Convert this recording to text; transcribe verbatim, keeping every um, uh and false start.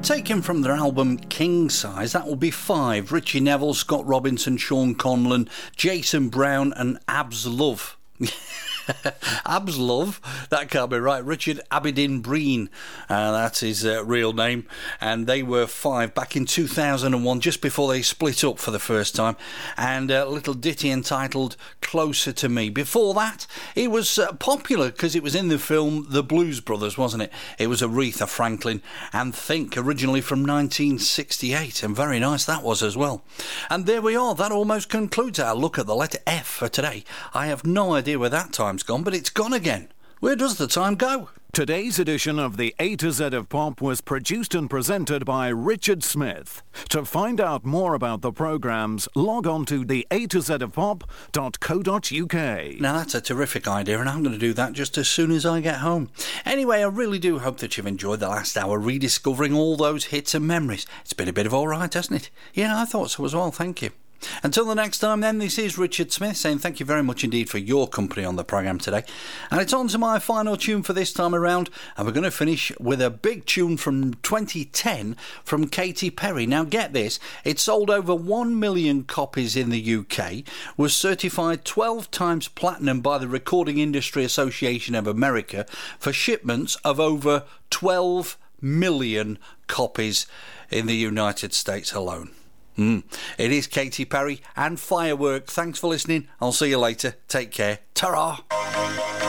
Taken from their album King Size, that will be five. Richie Neville, Scott Robinson, Sean Conlon, Jason Brown and Abs Love. Abs Love, that can't be right. Richard Aberdeen Breen, uh, that's his uh, real name, and they were five back in two thousand one, just before they split up for the first time, and a little ditty entitled Closer to Me. Before that, it was uh, popular because it was in the film The Blues Brothers, wasn't it? It was Aretha Franklin and Think, originally from nineteen sixty-eight, and very nice that was as well. And there we are, that almost concludes our look at the letter F for today. I have no idea where that time's gone, but it's gone again. Where does the time go? Today's edition of the A to Z of Pop was produced and presented by Richard Smith. To find out more about the programmes, log on to the a to z of pop dot co dot uk. Now that's a terrific idea, and I'm going to do that just as soon as I get home. Anyway, I really do hope that you've enjoyed the last hour rediscovering all those hits and memories. It's been a bit of all right, hasn't it? Yeah, I thought so as well, thank you. Until the next time then, this is Richard Smith saying thank you very much indeed for your company on the programme today. And it's on to my final tune for this time around, and we're going to finish with a big tune from twenty ten from Katy Perry. Now get this, it sold over one million copies in the U K, was certified twelve times platinum by the Recording Industry Association of America for shipments of over twelve million copies in the United States alone. Mm. It is Katy Perry and Firework. Thanks for listening. I'll see you later. Take care. Ta-ra!